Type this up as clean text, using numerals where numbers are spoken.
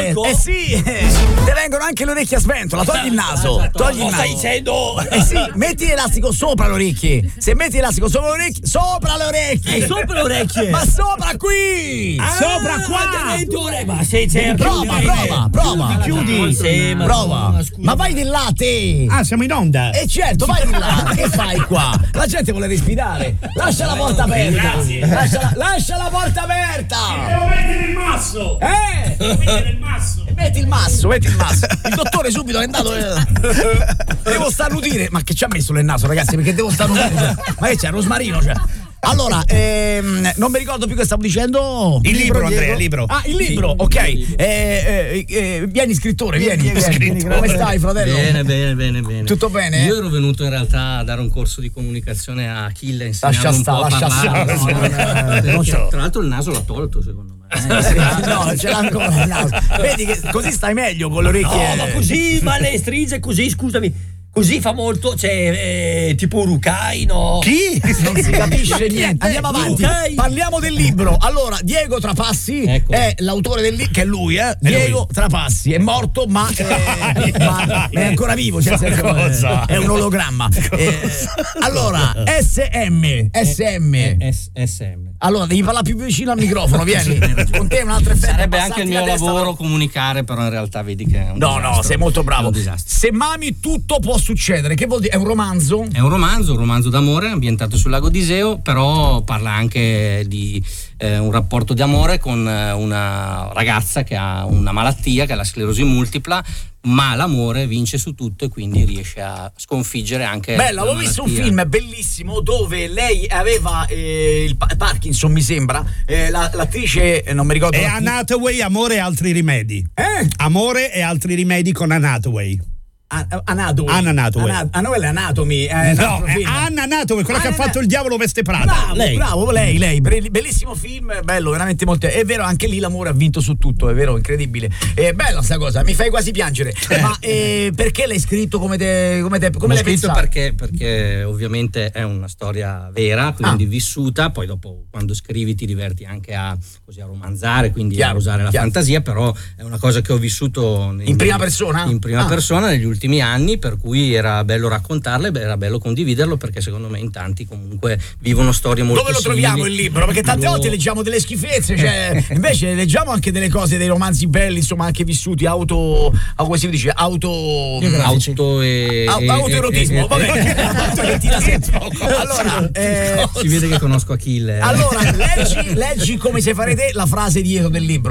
elastico? Sì, te vengono anche le orecchie a sventola, togli il naso, togli il naso. Stai dicendo? Sì, metti l'elastico sopra le orecchie. Se metti l'elastico sopra le orecchie, sopra le orecchie. Sopra le orecchie. Ma sopra qui! Sopra qua. Ma sei certo. Prova. Chiudi. Sì, Prova. Ma vai di là te. Ah, siamo in onda. Certo, vai di là. Ma che fai qua? La gente vuole respirare. Lascia la porta aperta. Grazie. Lascia la porta aperta. Devo mettere il masso. Metti il masso. Il dottore subito è andato. Devo starnutire. Ma che ci ha messo nel naso, ragazzi? Perché devo starnutire. Ma che c'è? Rosmarino c'è. Allora, non mi ricordo più che stavo dicendo. Il libro, Andrea, il libro. Ah, il libro, ok. Vieni, scrittore, vieni. Come stai, fratello? Bene. Tutto bene? Io ero venuto in realtà a dare un corso di comunicazione a Achille, insegnando un po' a parlare. Tra l'altro il naso l'ha tolto, secondo me. No, ce l'ha ancora il naso. Vedi che così stai meglio con le orecchie. No, ma così, ma le stringe così, scusami. Così fa molto, cioè, tipo Urukai, no? Chi? Non si capisce niente. Andiamo avanti. Parliamo del libro. Allora, Diego Trapassi è l'autore del libro, che è lui, Diego Trapassi. È morto, ma è ancora vivo. Cioè, è un ologramma. Allora, SM. Allora, devi parlare più vicino al microfono, vieni. Con te è un altro effetto. Sarebbe anche il mio lavoro comunicare, però in realtà vedi che è un disastro. No, sei molto bravo. È un disastro. Se mami tutto può succedere, che vuol dire? È un romanzo? È un romanzo d'amore ambientato sul lago di Iseo, però parla anche di un rapporto di amore con una ragazza che ha una malattia, che è la sclerosi multipla, ma l'amore vince su tutto e quindi riesce a sconfiggere anche Bella, ho visto un film bellissimo dove lei aveva il Parkinson, mi sembra, l'attrice non mi ricordo. È Anne Hathaway, Amore e altri rimedi. Amore e altri rimedi con Anne Hathaway. Anna Hathaway. Anatomy. No, è Anna Hathaway, quella che ha fatto Il diavolo veste Prada. Bravo, lei. Bellissimo film, bello, veramente molto. È vero, anche lì l'amore ha vinto su tutto, è vero, incredibile. È bella sta cosa, mi fai quasi piangere. Ma perché l'hai scritto come l'hai scritto? Perché ovviamente è una storia vera, quindi vissuta, poi dopo quando scrivi ti diverti anche a romanzare, quindi a usare la fantasia, però è una cosa che ho vissuto in prima persona? In prima persona negli ultimi anni, per cui era bello raccontarle, era bello condividerlo, perché secondo me in tanti comunque vivono storie molto simili. Dove lo troviamo il libro? Perché tante volte leggiamo delle schifezze, cioè invece leggiamo anche delle cose, dei romanzi belli, insomma, anche vissuti, come si dice? Autoerotismo, vabbè. Allora, si vede che conosco Achille. Allora, leggi come se farete la frase dietro del libro.